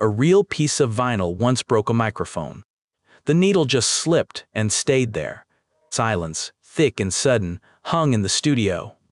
a real piece of vinyl once broke a microphone. The needle just slipped and stayed there. Silence, thick and sudden, hung in the studio.